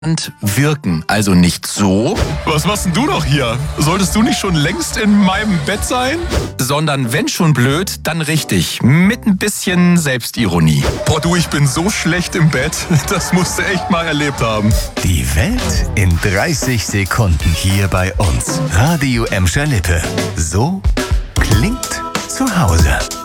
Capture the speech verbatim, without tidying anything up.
wirken. Also nicht so, Was machst denn du noch hier? Solltest du nicht schon längst in meinem Bett sein? sondern wenn schon blöd, dann richtig. Mit ein bisschen Selbstironie. Boah, du, ich bin so schlecht im Bett. Das musst du echt mal erlebt haben. Die Welt in dreißig Sekunden hier bei uns. Radio Emscher Lippe. So klingt zu Hause.